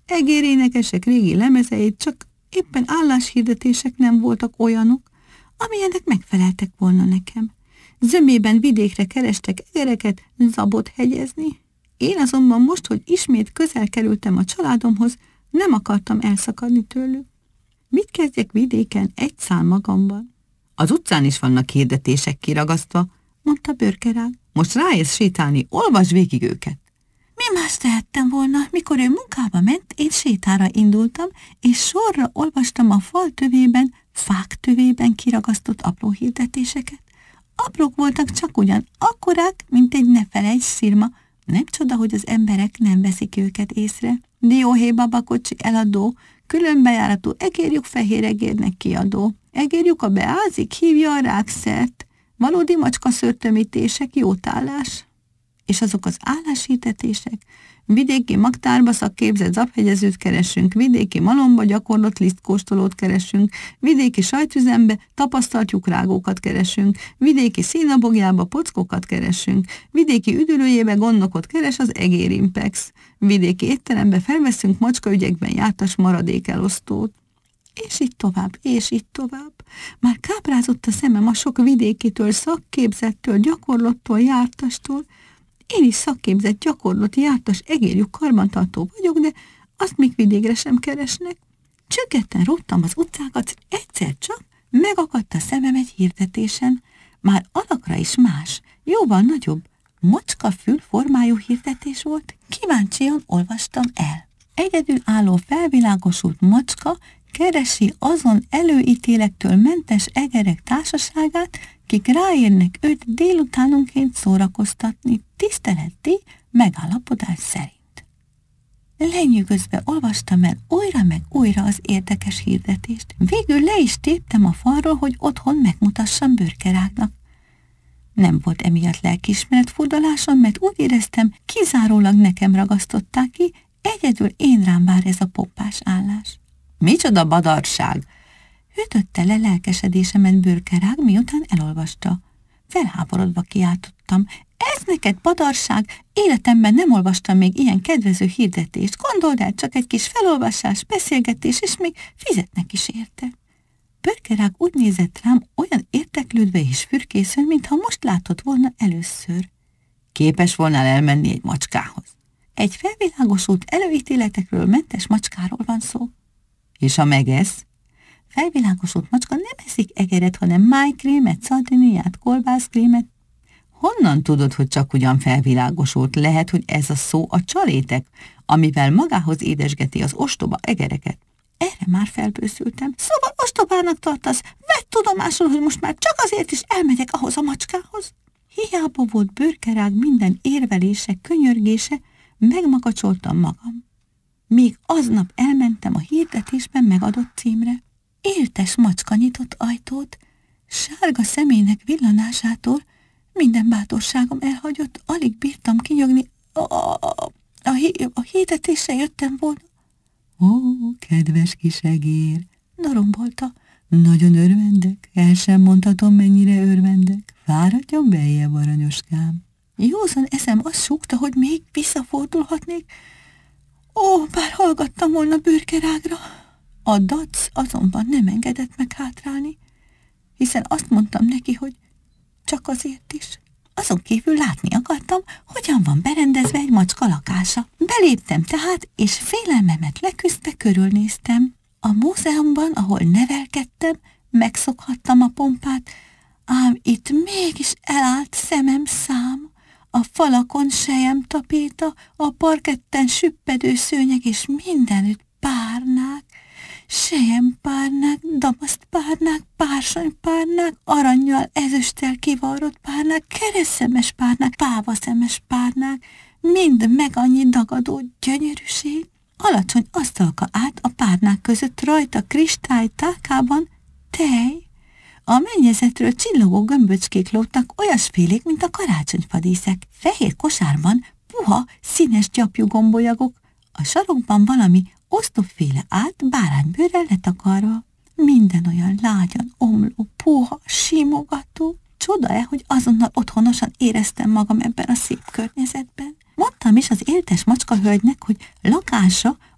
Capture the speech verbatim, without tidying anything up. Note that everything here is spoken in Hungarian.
egérénekesek régi lemezeit, csak éppen álláshirdetések nem voltak olyanok, amilyenek megfeleltek volna nekem. Zömében vidékre kerestek egereket zabot hegyezni. Én azonban most, hogy ismét közel kerültem a családomhoz, nem akartam elszakadni tőlük. Mit kezdjek vidéken egy szál magamban? Az utcán is vannak hirdetések kiragasztva, mondta Bőrkerág. Most ráérsz sétálni, olvasd végig őket. Mi más tehettem volna, mikor ő munkába ment, én sétára indultam, és sorra olvastam a fal tövében, fák tövében kiragasztott apró hirdetések. Aprók voltak, csak ugyan akkorák, mint egy ne felejts szirma. Nem csoda, hogy az emberek nem veszik őket észre. Dióhé babakocsi eladó, különbejáratú egérlyuk fehér egérnek kiadó. Egérlyuk a beázik, hívja a rákszert. Valódi macskaszőrtömítések, jótállás. És azok az álláshirdetések. Vidéki magtárba szakképzett zaphegyezőt keresünk, vidéki malomba gyakorlott lisztkóstolót keresünk, vidéki sajtüzembe tapasztalt lyukrágókat keresünk, vidéki színabogjába pockokat keresünk, vidéki üdülőjébe gondnokot keres az egérimpex, vidéki étterembe felveszünk macskaügyekben jártas maradékelosztót. És így tovább, és így tovább. Már káprázott a szemem a sok vidékitől, szakképzettől, gyakorlottól, jártastól. Én is szakképzett, gyakorlott, jártas, egérlyük karbantartó vagyok, de azt még vidékre sem keresnek. Csöggetten róttam az utcákat, egyszer csak megakadt a szemem egy hirdetésen. Már alakra is más, jóval nagyobb, mocskafül formájú hirdetés volt, kíváncsian olvastam el. Egyedül álló felvilágosult macska keresi azon előítélektől mentes egerek társaságát, kik ráérnek őt délutánonként szórakoztatni, tiszteleti megállapodás szerint. Lenyűgözve olvastam el újra meg újra az érdekes hirdetést. Végül le is téptem a falról, hogy otthon megmutassam Bőrkerágnak. Nem volt emiatt lelkiismeret furdalásom, mert úgy éreztem, kizárólag nekem ragasztották ki, egyedül én rám vár ez a poppás állás. Micsoda badarság! Ütötte le lelkesedésemet Bőrkerág, miután elolvasta. Felháborodva kiáltottam. Ez neked badarság? Életemben nem olvastam még ilyen kedvező hirdetést. Gondold el, csak egy kis felolvasás, beszélgetés, és még fizetnek is érte. Bőrkerág úgy nézett rám, olyan érdeklődve és fürkészen, mintha most látott volna először. Képes volnál elmenni egy macskához? Egy felvilágosult előítéletekről mentes macskáról van szó. És a megesz? Felvilágosult macska nem eszik egeret, hanem májkrémet, szardiniát, kolbászkrémet. Honnan tudod, hogy csak ugyan felvilágosult? Lehet, hogy ez a szó a csalétek, amivel magához édesgeti az ostoba egereket. Erre már felbőszültem. Szóval ostobának tartasz? Vedd tudomásul, hogy most már csak azért is elmegyek ahhoz a macskához. Hiába volt Bőrkerág minden érvelése, könyörgése, megmakacsoltam magam. Még aznap elmentem a hirdetésben megadott címre. Éltes macska nyitott ajtót, sárga szemének villanásától minden bátorságom elhagyott, alig bírtam kinyögni, a, a, a, a, a hirdetésre jöttem volna. Ó, kedves kis egér, darombolta, nagyon örvendek, el sem mondhatom, mennyire örvendek, fáradjon beljebb, aranyoskám. Józan eszem azt súgta, hogy még visszafordulhatnék. Ó, bár hallgattam volna Bőrkerágra. A dac azonban nem engedett meg hátrálni, hiszen azt mondtam neki, hogy csak azért is. Azon kívül látni akartam, hogyan van berendezve egy macska lakása. Beléptem tehát, és félelmemet leküzdve körülnéztem. A múzeumban, ahol nevelkedtem, megszokhattam a pompát, ám itt mégis elállt szemem szám. A falakon selyemtapéta, a parketten süppedő szőnyeg, és mindenütt párnák, selyempárnák, damasztpárnák, pársonypárnák, arannyal, ezüsttel kivarrott párnák, keresztemes párnák, pávaszemes párnák, mind meg annyi dagadó gyönyörűség. Alacsony asztalka át a párnák között rajta kristály tálkában tej. A mennyezetről csillogó gömböcskék lógtak olyasfélék, mint a karácsonyfadíszek. Fehér kosárban puha, színes gyapjú gombolyagok, a sarokban valami osztopféle át báránybőrrel letakarva. Minden olyan lágyan omló, puha, simogató. Csoda-e, hogy azonnal otthonosan éreztem magam ebben a szép környezetben. Mondtam is az éltes macskahölgynek, hogy lakása